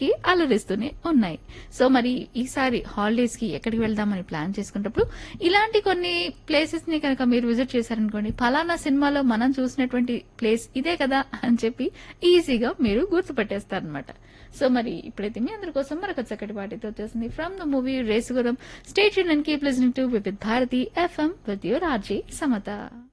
ఎప్పటికీ అలరిస్తూనే ఉన్నాయి. సో మరి ఈసారి హాలిడేస్ కి ఎక్కడికి వెళ్దామని ప్లాన్ చేసుకున్నప్పుడు ఇలాంటి కొన్ని ప్లేసెస్ ని కనుక మీరు విజిట్ చేశారనుకోండి, ఫలానా సినిమాలో మనం చూసినటువంటి ప్లేస్ ఇదే కదా అని చెప్పి ఈజీగా మీరు గుర్తుపెట్టేస్తారనమాట. సో మరి ఇప్పుడైతే మీ అందరి కోసం మరొక చక్కటి పాటితో వచ్చేసింది from the movie రేసుగురం. Stay tuned and keep listening to with Bharati FM with your RJ Samata.